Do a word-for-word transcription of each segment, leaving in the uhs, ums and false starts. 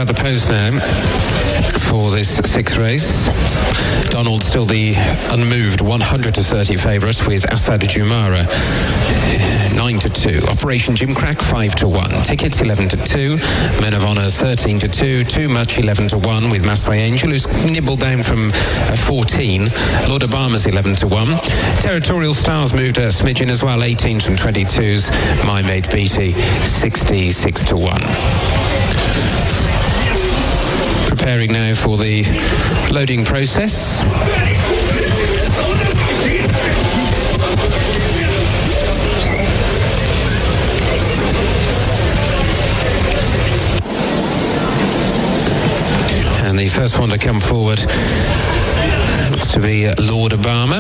at the post now for this sixth race. Donald still the unmoved one hundred to thirty favourite with Asad Jumara nine to two. Operation Gimcrack five to one. Tickets eleven to two. Men of Honour thirteen to two. Too Much eleven to one with Masai Angel, who's nibbled down from uh, fourteen. Lord Obama's eleven to one. Territorial Stars moved a smidgen as well, eighteen from twenty-twos. My Mate Beatty sixty-six to one. Preparing now for the loading process. And the first one to come forward looks to be Lord Obama.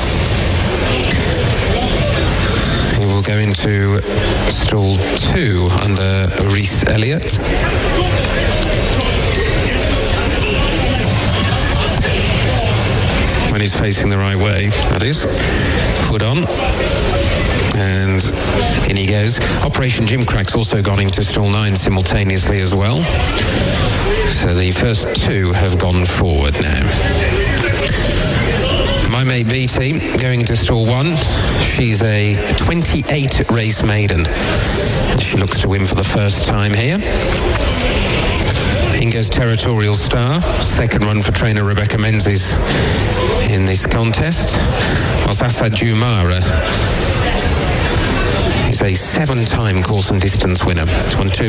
He will go into stall two under Reese Elliott. When he's facing the right way, that is. Put on. And in he goes. Operation Gimcrack's also gone into stall nine simultaneously as well. So the first two have gone forward now. My Mate Beatty going into stall one. She's a twenty-eight race maiden. She looks to win for the first time here. In goes Territorial Star, second run for trainer Rebecca Menzies in this contest. Whilst Asad Jumara is a seven-time course and distance winner. Won two